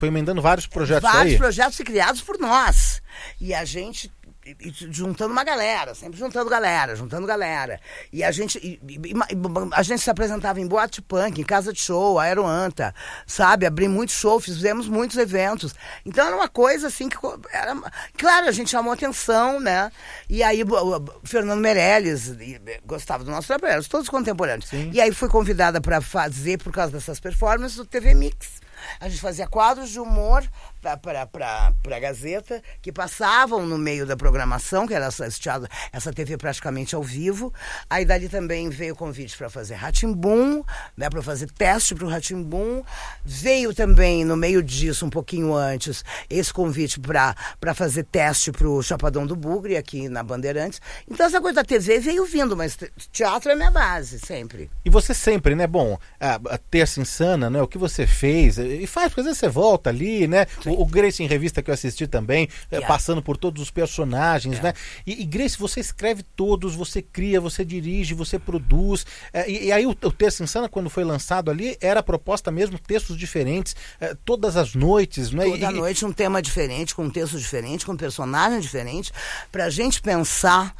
Foi emendando vários projetos aí? Vários projetos criados por nós. E a gente... juntando uma galera, sempre juntando galera. E a gente se apresentava em boate punk, em casa de show, Aeroanta, sabe? Abri muito show, fizemos muitos eventos. Então era uma coisa assim que era... Claro, a gente chamou atenção, né? E aí o Fernando Meirelles gostava do nosso trabalho, todos contemporâneos. Sim. E aí fui convidada para fazer, por causa dessas performances, o TV Mix. A gente fazia quadros de humor para a Gazeta, que passavam no meio da programação, que era essa TV praticamente ao vivo. Aí dali também veio o convite para fazer Rá-Tim-Bum, né, para fazer teste para o Rá-Tim-Bum. Veio também, no meio disso, um pouquinho antes, esse convite para fazer teste para o Chapadão do Bugre, aqui na Bandeirantes. Então essa coisa da TV veio vindo, mas teatro é minha base, sempre. E você sempre, né, bom, a Terça Insana, né, o que você fez, e faz, porque às vezes você volta ali, né, o Grace em Revista que eu assisti também, passando por todos os personagens, né, e Grace, você escreve todos, você cria, você dirige, você produz, e aí o Terça Insana, quando foi lançado ali, era a proposta mesmo, textos diferentes, todas as noites, né? Toda noite um tema diferente, com um texto diferente, com um personagem diferente, pra gente pensar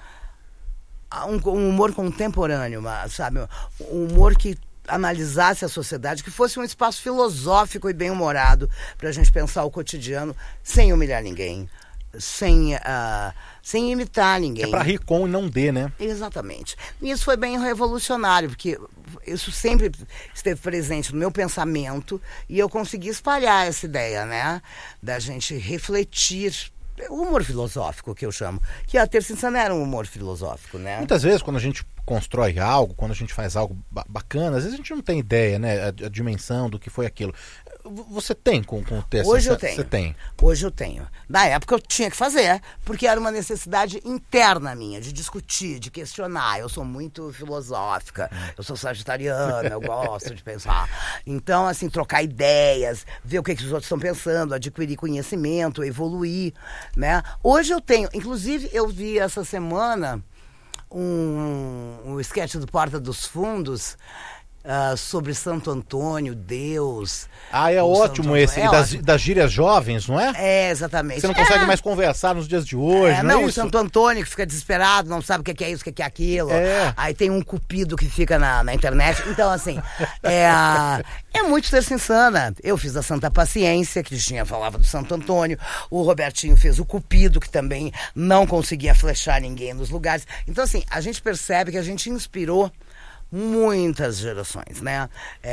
um humor contemporâneo, sabe, um humor que analisasse a sociedade, que fosse um espaço filosófico e bem-humorado para a gente pensar o cotidiano sem humilhar ninguém, sem imitar ninguém. É para rir com e não de, né? Exatamente. E isso foi bem revolucionário, porque isso sempre esteve presente no meu pensamento e eu consegui espalhar essa ideia, né? Da gente refletir. O humor filosófico, que eu chamo. Que a Terça Insana era um humor filosófico, né? Muitas vezes, quando a gente constrói algo, quando a gente faz algo bacana, às vezes a gente não tem ideia, né? A dimensão do que foi aquilo. Você tem com o texto? Hoje eu tenho. Você tem? Hoje eu tenho. Na época eu tinha que fazer, porque era uma necessidade interna minha, de discutir, de questionar. Eu sou muito filosófica, eu sou sagitariana, eu gosto de pensar. Então, assim, trocar ideias, ver o que os outros estão pensando, adquirir conhecimento, evoluir, né? Hoje eu tenho, inclusive eu vi essa semana um sketch do Porta dos Fundos, sobre Santo Antônio, Deus. É ótimo esse, das gírias jovens, não é? É, exatamente. Você não consegue mais conversar nos dias de hoje, não é isso? O Santo Antônio que fica desesperado, não sabe o que é isso, o que é aquilo. Aí tem um cupido que fica na internet. Então, assim, é muito Terça Insana. Eu fiz a Santa Paciência, que falava do Santo Antônio. O Robertinho fez o cupido, que também não conseguia flechar ninguém nos lugares. Então, assim, a gente percebe que a gente inspirou muitas gerações, né?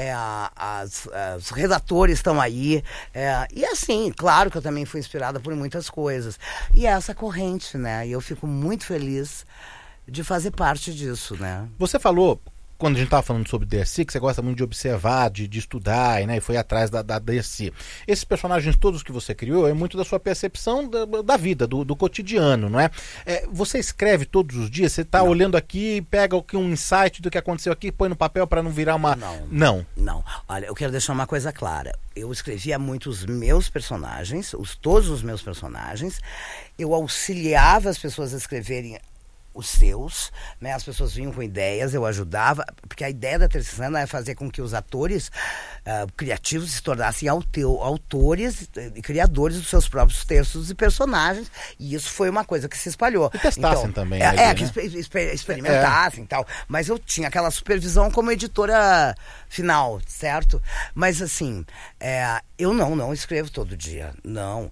Os redatores estão aí. E assim, claro que eu também fui inspirada por muitas coisas. E essa corrente, né? E eu fico muito feliz de fazer parte disso, né? Você falou, quando a gente estava falando sobre Dercy, que você gosta muito de observar, de estudar, né? E foi atrás da Dercy. Esses personagens todos que você criou é muito da sua percepção da vida, do cotidiano, não é? Você escreve todos os dias? Você está olhando aqui, pega um insight do que aconteceu aqui, põe no papel para não virar uma... Não. Olha, eu quero deixar uma coisa clara. Eu escrevia muito os meus personagens, todos os meus personagens. Eu auxiliava as pessoas a escreverem os seus, né? As pessoas vinham com ideias, eu ajudava, porque a ideia da Terça Insana é fazer com que os atores criativos se tornassem autores e criadores dos seus próprios textos e personagens, e isso foi uma coisa que se espalhou. E testassem também. Que experimentassem e tal, mas eu tinha aquela supervisão como editora final, certo? Mas assim, eu não escrevo todo dia, não.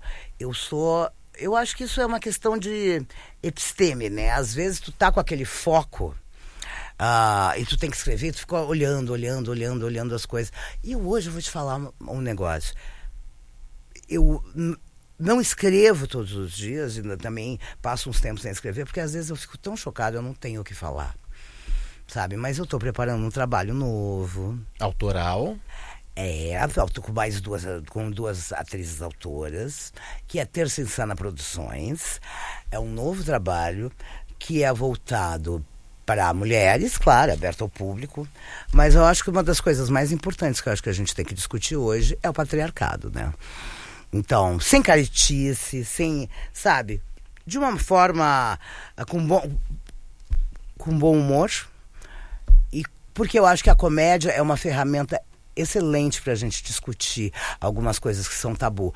Eu acho que isso é uma questão de episteme, né? Às vezes tu tá com aquele foco e tu tem que escrever, tu fica olhando as coisas. E hoje eu vou te falar um negócio. Eu não escrevo todos os dias, ainda também passo uns tempos sem escrever, porque às vezes eu fico tão chocado, eu não tenho o que falar, sabe? Mas eu tô preparando um trabalho novo. Autoral? Eu tô com duas atrizes autoras, que é Terça Insana Produções. É um novo trabalho que é voltado para mulheres, claro, aberto ao público. Mas eu acho que uma das coisas mais importantes que eu acho que a gente tem que discutir hoje é o patriarcado, né? Então, sem caretice, sabe, de uma forma com bom humor. E porque eu acho que a comédia é uma ferramenta excelente pra gente discutir algumas coisas que são tabu.